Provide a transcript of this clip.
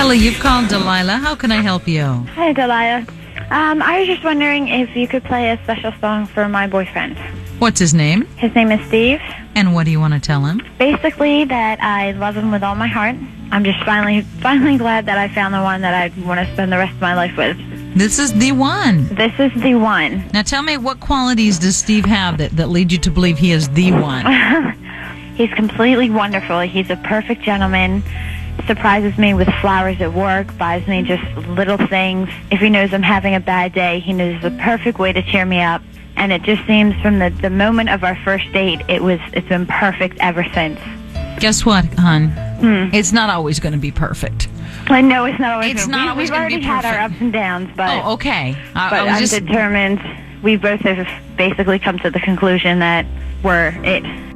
Kelly, you've called Delilah. How can I help you? Hi, Delilah. I was just wondering if you could play a special song for my boyfriend. What's his name? His name is Steve. And what do you want to tell him? Basically, that I love him with all my heart. I'm just finally glad that I found the one that I want to spend the rest of my life with. This is the one. This is the one. Now tell me, what qualities does Steve have that lead you to believe he is the one? He's completely wonderful. He's a perfect gentleman. Surprises me with flowers at work, buys me just little things. If he knows I'm having a bad day, he knows the perfect way to cheer me up. And it just seems from the moment of our first date, it's been perfect ever since. Guess what, hon? It's not always going to be perfect. I know it's not always. It's not always We've going to already be had perfect. our ups and downs, but Oh, okay. but I'm determined. We both have basically come to the conclusion that we're it.